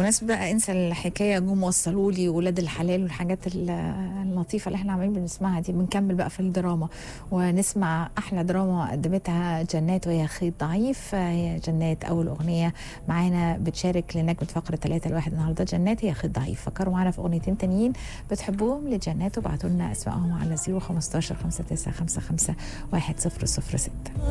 بمناسبة بقى انسى الحكايه، جم وصلوا لي ولاد الحلال والحاجات اللطيفه اللي احنا عمالين بنسمعها دي. بنكمل بقى في الدراما ونسمع احلى دراما قدمتها جنات وهي خيط ضعيف. هي جنات اول اغنيه معانا بتشارك لنجمه فقره 3 لواحد النهارده. جنات هي خيط ضعيف. فكروا معانا في اغنيتين تانيين بتحبوهم لجنات وابعتوا لنا اسمائهم على 015 5955 1006.